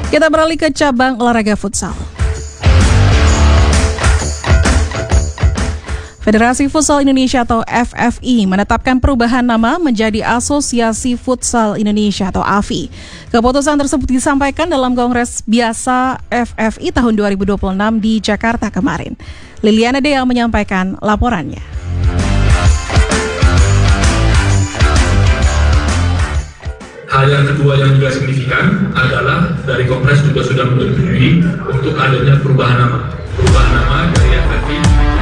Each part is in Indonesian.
Kita beralih ke cabang olahraga futsal. Federasi Futsal Indonesia atau FFI menetapkan perubahan nama menjadi Asosiasi Futsal Indonesia atau AFI. Keputusan tersebut disampaikan dalam Kongres Biasa FFI tahun 2026 di Jakarta kemarin. Liliana Dea menyampaikan laporannya. Hal yang kedua yang juga signifikan adalah dari Kongres juga sudah menyetujui untuk adanya perubahan nama. Perubahan nama dari FFI.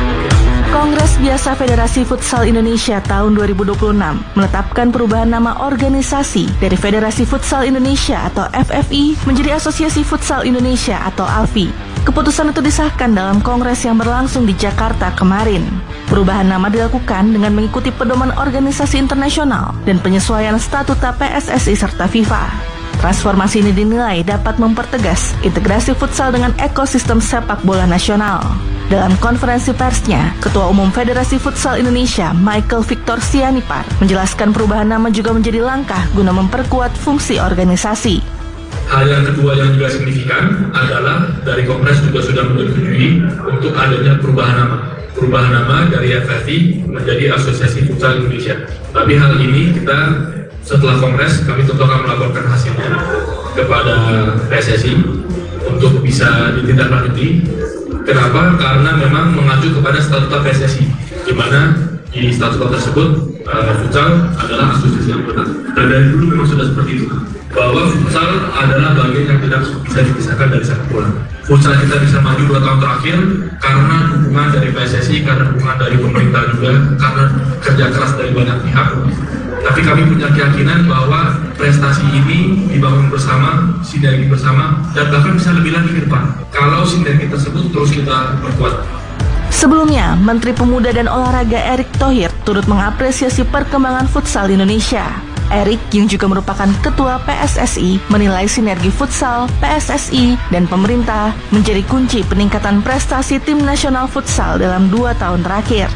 Kongres Biasa Federasi Futsal Indonesia tahun 2026 menetapkan perubahan nama organisasi dari Federasi Futsal Indonesia atau FFI menjadi Asosiasi Futsal Indonesia atau AFI. Keputusan itu disahkan dalam kongres yang berlangsung di Jakarta kemarin. Perubahan nama dilakukan dengan mengikuti pedoman organisasi internasional dan penyesuaian statuta PSSI serta FIFA. Transformasi ini dinilai dapat mempertegas integrasi futsal dengan ekosistem sepak bola nasional. Dalam konferensi persnya, Ketua Umum Federasi Futsal Indonesia, Michael Victor Sianipar, menjelaskan perubahan nama juga menjadi langkah guna memperkuat fungsi organisasi. Hal yang kedua yang juga signifikan adalah dari Kongres juga sudah menyetujui untuk adanya perubahan nama. Perubahan nama dari FFI menjadi Asosiasi Futsal Indonesia. Tapi hal ini kita setelah Kongres kami tentu akan melaporkan hasilnya kepada PSSI untuk bisa ditindaklanjuti. Kenapa? Karena memang mengacu kepada statuta PSSI, di mana di statuta tersebut futsal adalah asosiasi yang benar. Dan dari dulu memang sudah seperti itu, bahwa futsal adalah bagian yang tidak bisa dipisahkan dari sepak bola. Futsal kita bisa maju 2 tahun terakhir karena dukungan dari PSSI, karena dukungan dari pemerintah juga, karena kerja keras dari banyak pihak. Tapi kami punya keyakinan bahwa prestasi ini dibangun bersama, sinergi bersama, dan bahkan bisa lebih lagi ke depan kalau sinergi tersebut terus kita perkuat. Sebelumnya, Menteri Pemuda dan Olahraga Erick Thohir turut mengapresiasi perkembangan futsal Indonesia. Erick yang juga merupakan Ketua PSSI menilai sinergi futsal, PSSI, dan pemerintah menjadi kunci peningkatan prestasi tim nasional futsal dalam 2 tahun terakhir.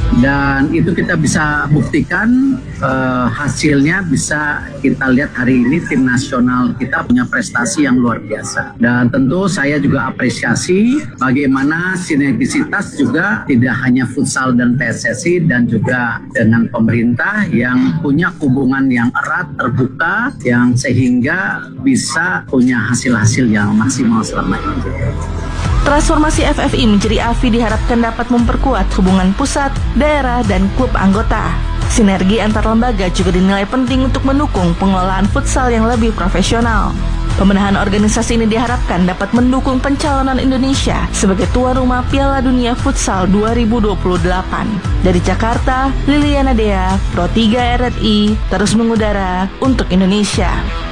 Dan itu kita bisa buktikan, hasilnya bisa kita lihat hari ini tim nasional kita punya prestasi yang luar biasa. Dan tentu saya juga apresiasi bagaimana sinergisitas juga tidak hanya futsal dan PSSI dan juga dengan pemerintah yang punya hubungan yang erat, terbuka, yang sehingga bisa punya hasil-hasil yang maksimal selama ini. Transformasi FFI menjadi AFI diharapkan dapat memperkuat hubungan pusat, daerah, dan klub anggota. Sinergi antar lembaga juga dinilai penting untuk mendukung pengelolaan futsal yang lebih profesional. Pembenahan organisasi ini diharapkan dapat mendukung pencalonan Indonesia sebagai tuan rumah Piala Dunia Futsal 2028. Dari Jakarta, Liliana Dea, Pro 3 RRI, terus mengudara untuk Indonesia.